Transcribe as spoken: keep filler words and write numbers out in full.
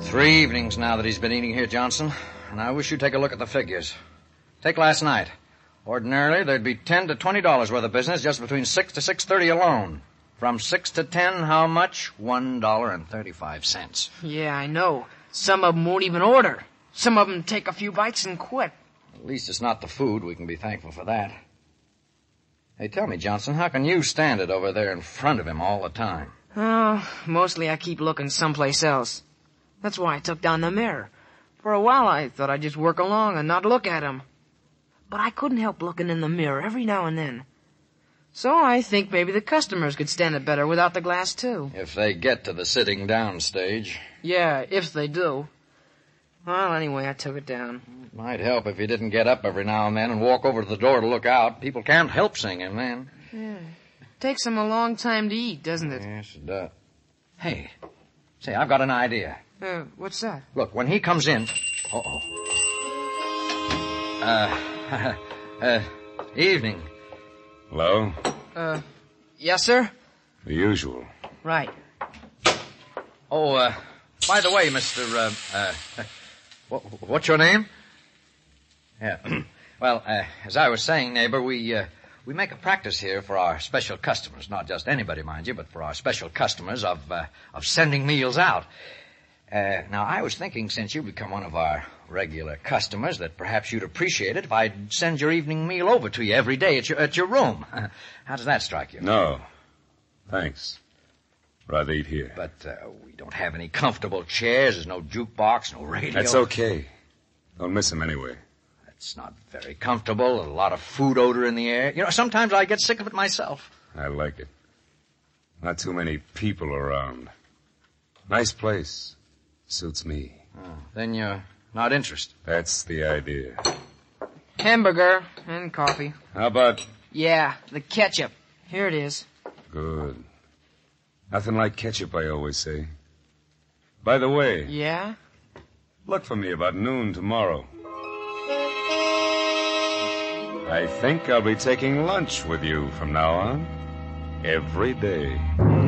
Three evenings now that he's been eating here, Johnson, and I wish you'd take a look at the figures. Take last night. Ordinarily, there'd be ten to twenty dollars worth of business just between six to six thirty alone. From six to ten, how much? One dollar and thirty-five cents. Yeah, I know. Some of them won't even order. Some of them take a few bites and quit. At least it's not the food. We can be thankful for that. Hey, tell me, Johnson, how can you stand it over there in front of him all the time? Oh, mostly I keep looking someplace else. That's why I took down the mirror. For a while I thought I'd just work along and not look at him. But I couldn't help looking in the mirror every now and then. So I think maybe the customers could stand it better without the glass, too. If they get to the sitting down stage. Yeah, if they do. Well, anyway, I took it down. It might help if you didn't get up every now and then and walk over to the door to look out. People can't help singing then. Yeah. Takes them a long time to eat, doesn't it? Yes, it does. Hey, say, I've got an idea. Uh, what's that? Look, when he comes in... Uh-oh. Uh, uh, evening. Hello? Uh, yes, sir? The usual. Right. Oh, uh, by the way, Mister, uh, uh, what, what's your name? Yeah. Well, uh, as I was saying, neighbor, we, uh, we make a practice here for our special customers, not just anybody, mind you, but for our special customers of, uh, of sending meals out. Uh, now, I was thinking, since you become one of our regular customers, that perhaps you'd appreciate it if I'd send your evening meal over to you every day at your, at your room. How does that strike you? No. Thanks. Rather eat here. But uh, we don't have any comfortable chairs. There's no jukebox, no radio. That's okay. Don't miss him anyway. It's not very comfortable. A lot of food odor in the air. You know, sometimes I get sick of it myself. I like it. Not too many people around. Nice place. Suits me. Oh, then you're not interested. That's the idea. Hamburger and coffee. How about... Yeah, the ketchup. Here it is. Good. Nothing like ketchup, I always say. By the way... Yeah? Look for me about noon tomorrow. I think I'll be taking lunch with you from now on. Every day.